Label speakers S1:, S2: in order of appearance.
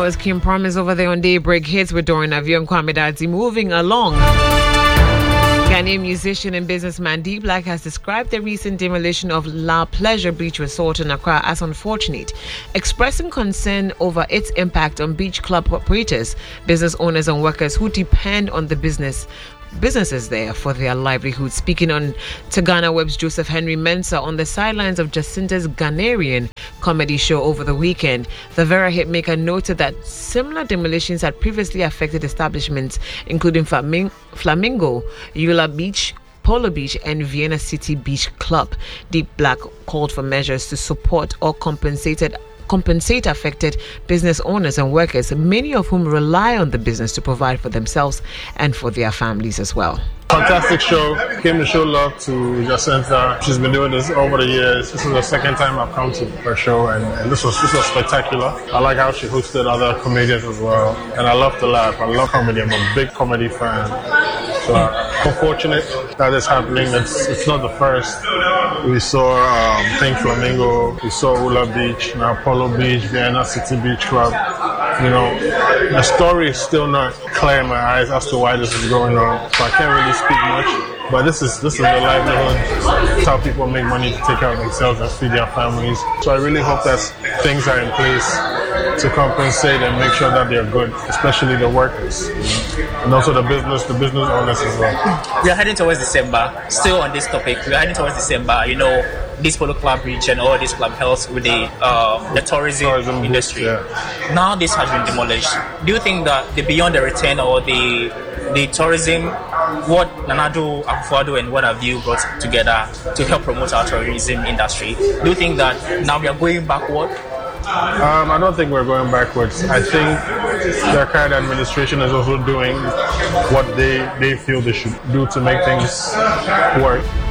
S1: was Kim Promise over there on Daybreak Hits with Dorian Avio and Kwame Dadzi. Moving along. Ghanaian musician and businessman D Black has described the recent demolition of La Pleasure Beach Resort in Accra as unfortunate, expressing concern over its impact on beach club operators, business owners and workers who depend on the businesses there for their livelihood. Speaking on Ghana Web's Joseph Henry Mensah on the sidelines of Jacinta's Ghanaian comedy show over the weekend, the Vera hitmaker noted that similar demolitions had previously affected establishments including Flamingo, Eula Beach, Polo Beach and Vienna City Beach Club. Deep Black called for measures to support or compensate affected business owners and workers, many of whom rely on the business to provide for themselves and for their families as well.
S2: Fantastic show. Came to show love to Jacinta. She's been doing this over the years. This is the second time I've come to her show, and this was spectacular. I like how she hosted other comedians as well, and I love to laugh. I love comedy. I'm a big comedy fan. So I'm fortunate that it's happening. It's not the first. We saw Pink Flamingo, we saw Ula Beach, now Polo Beach, Vienna City Beach Club. You know, the story is still not clear in my eyes as to why this is going on, so I can't really speak much. But this is the livelihood. It's how people make money to take care of themselves and feed their families. So I really hope that things are in place to compensate and make sure that they're good, especially the workers, and also the business owners as well.
S3: We are heading towards December. Still on this topic, we are heading towards December. You know, this Polo Club Beach and all this club health with the tourism industry. Yeah. Now this has been demolished. Do you think that beyond the return or the tourism, what Nana Akufo-Addo and what have you brought together to help promote our tourism industry? Do you think that now we are going backward?
S2: I don't think we're going backwards. I think the current administration is also doing what they feel they should do to make things work.